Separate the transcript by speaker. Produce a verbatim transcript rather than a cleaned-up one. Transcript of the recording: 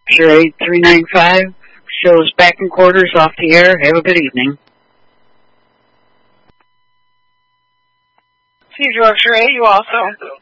Speaker 1: Yorkshire eight three nine five shows back in quarters off the air. Have a good evening.
Speaker 2: Steve Yorkshire eight, you also.